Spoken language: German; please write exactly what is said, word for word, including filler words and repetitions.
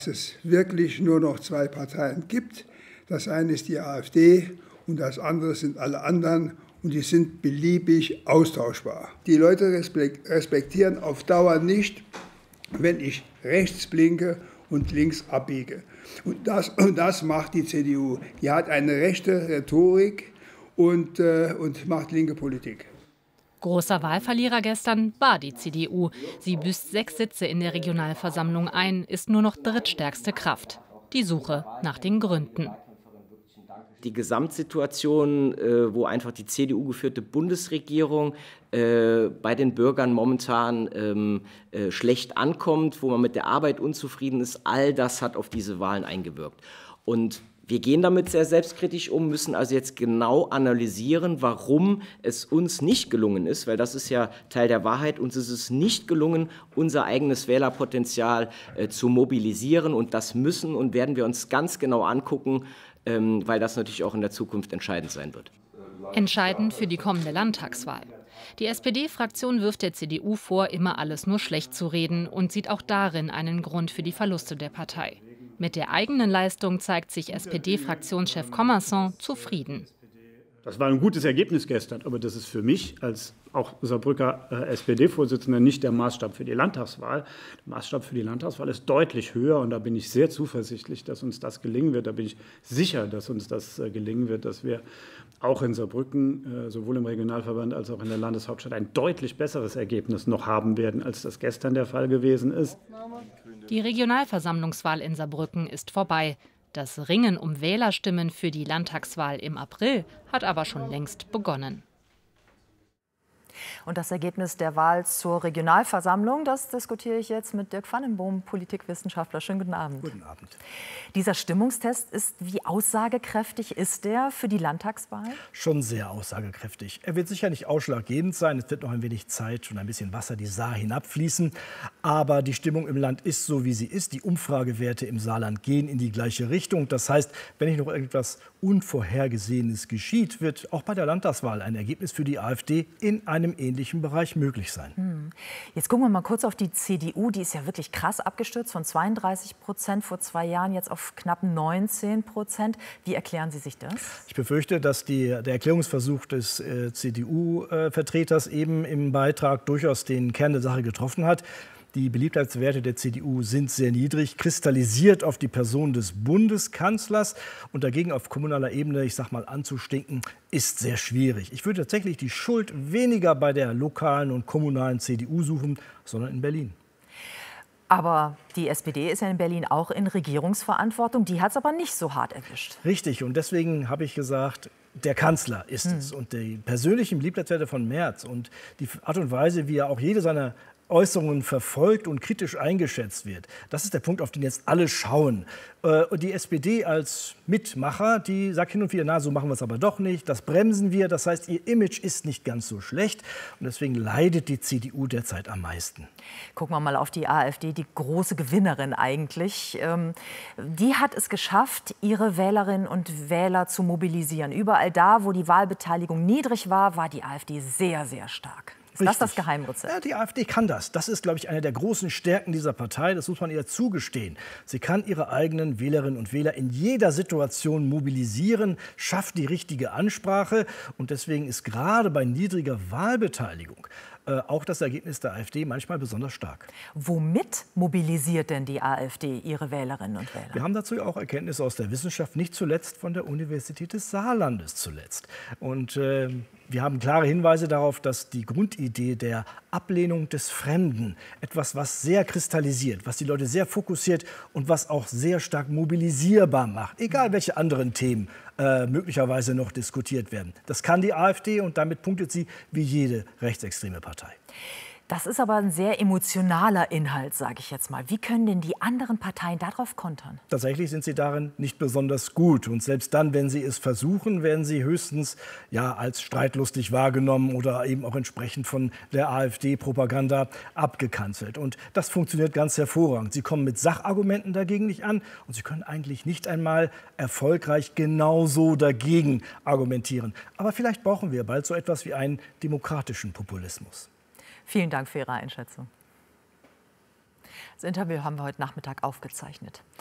dass es wirklich nur noch zwei Parteien gibt. Das eine ist die AfD und das andere sind alle anderen und die sind beliebig austauschbar. Die Leute respektieren auf Dauer nicht, wenn ich rechts blinke und links abbiege. Und das, und das macht die C D U. Die hat eine rechte Rhetorik und, äh, und macht linke Politik. Großer Wahlverlierer gestern war die C D U. Sie büßt sechs Sitze in der Regionalversammlung ein, ist nur noch drittstärkste Kraft. Die Suche nach den Gründen. Die Gesamtsituation, äh, wo einfach die C D U geführte Bundesregierung äh, bei den Bürgern momentan ähm, äh, schlecht ankommt, wo man mit der Arbeit unzufrieden ist, all das hat auf diese Wahlen eingewirkt. Und wir gehen damit sehr selbstkritisch um, müssen also jetzt genau analysieren, warum es uns nicht gelungen ist, weil das ist ja Teil der Wahrheit, uns ist es nicht gelungen, unser eigenes Wählerpotenzial äh, zu mobilisieren. Und das müssen und werden wir uns ganz genau angucken, ähm, weil das natürlich auch in der Zukunft entscheidend sein wird. Entscheidend für die kommende Landtagswahl. Die S P D-Fraktion wirft der C D U vor, immer alles nur schlecht zu reden und sieht auch darin einen Grund für die Verluste der Partei. Mit der eigenen Leistung zeigt sich S P D-Fraktionschef Commerson zufrieden. Das war ein gutes Ergebnis gestern, aber das ist für mich als auch Saarbrücker äh, S P D-Vorsitzender nicht der Maßstab für die Landtagswahl. Der Maßstab für die Landtagswahl ist deutlich höher und da bin ich sehr zuversichtlich, dass uns das gelingen wird. Da bin ich sicher, dass uns das äh, gelingen wird, dass wir auch in Saarbrücken, äh, sowohl im Regionalverband als auch in der Landeshauptstadt, ein deutlich besseres Ergebnis noch haben werden, als das gestern der Fall gewesen ist. Die Regionalversammlungswahl in Saarbrücken ist vorbei. Das Ringen um Wählerstimmen für die Landtagswahl im April hat aber schon längst begonnen. Und das Ergebnis der Wahl zur Regionalversammlung, das diskutiere ich jetzt mit Dirk Vandenboom, Politikwissenschaftler. Schönen guten Abend. Guten Abend. Dieser Stimmungstest ist, wie aussagekräftig ist der für die Landtagswahl? Schon sehr aussagekräftig. Er wird sicher nicht ausschlaggebend sein. Es wird noch ein wenig Zeit und ein bisschen Wasser die Saar hinabfließen. Aber die Stimmung im Land ist so, wie sie ist. Die Umfragewerte im Saarland gehen in die gleiche Richtung. Das heißt, wenn nicht noch irgendwas Unvorhergesehenes geschieht, wird auch bei der Landtagswahl ein Ergebnis für die AfD in einem ähnlichen Bereich möglich sein. Hm. Jetzt gucken wir mal kurz auf die C D U. Die ist ja wirklich krass abgestürzt, von zweiunddreißig Prozent vor zwei Jahren jetzt auf knapp neunzehn Prozent. Wie erklären Sie sich das? Ich befürchte, dass die, der Erklärungsversuch des äh, C D U-Vertreters eben im Beitrag durchaus den Kern der Sache getroffen hat. Die Beliebtheitswerte der C D U sind sehr niedrig, kristallisiert auf die Person des Bundeskanzlers. Und dagegen auf kommunaler Ebene, ich sag mal, anzustinken, ist sehr schwierig. Ich würde tatsächlich die Schuld weniger bei der lokalen und kommunalen C D U suchen, sondern in Berlin. Aber die S P D ist ja in Berlin auch in Regierungsverantwortung. Die hat es aber nicht so hart erwischt. Richtig. Und deswegen habe ich gesagt, der Kanzler ist hm. es. Und die persönlichen Beliebtheitswerte von Merz und die Art und Weise, wie er auch jede seiner Äußerungen verfolgt und kritisch eingeschätzt wird. Das ist der Punkt, auf den jetzt alle schauen. Und die S P D als Mitmacher, die sagt hin und wieder, na, so machen wir es aber doch nicht, das bremsen wir. Das heißt, ihr Image ist nicht ganz so schlecht. Und deswegen leidet die C D U derzeit am meisten. Gucken wir mal auf die AfD, die große Gewinnerin eigentlich. Die hat es geschafft, ihre Wählerinnen und Wähler zu mobilisieren. Überall da, wo die Wahlbeteiligung niedrig war, war die AfD sehr, sehr stark. Ist Richtig. das das Geheimrezept? Ja, die AfD kann das. Das ist, glaube ich, eine der großen Stärken dieser Partei. Das muss man ihr zugestehen. Sie kann ihre eigenen Wählerinnen und Wähler in jeder Situation mobilisieren, schafft die richtige Ansprache. Und deswegen ist gerade bei niedriger Wahlbeteiligung äh, auch das Ergebnis der AfD manchmal besonders stark. Womit mobilisiert denn die AfD ihre Wählerinnen und Wähler? Wir haben dazu auch Erkenntnisse aus der Wissenschaft, nicht zuletzt von der Universität des Saarlandes zuletzt. Und äh, wir haben klare Hinweise darauf, dass die Grundidee der Ablehnung des Fremden, etwas, was sehr kristallisiert, was die Leute sehr fokussiert und was auch sehr stark mobilisierbar macht, egal welche anderen Themen äh, möglicherweise noch diskutiert werden. Das kann die AfD und damit punktet sie wie jede rechtsextreme Partei. Das ist aber ein sehr emotionaler Inhalt, sage ich jetzt mal. Wie können denn die anderen Parteien darauf kontern? Tatsächlich sind sie darin nicht besonders gut. Und selbst dann, wenn sie es versuchen, werden sie höchstens ja, als streitlustig wahrgenommen oder eben auch entsprechend von der AfD-Propaganda abgekanzelt. Und das funktioniert ganz hervorragend. Sie kommen mit Sachargumenten dagegen nicht an und sie können eigentlich nicht einmal erfolgreich genauso dagegen argumentieren. Aber vielleicht brauchen wir bald so etwas wie einen demokratischen Populismus. Vielen Dank für Ihre Einschätzung. Das Interview haben wir heute Nachmittag aufgezeichnet.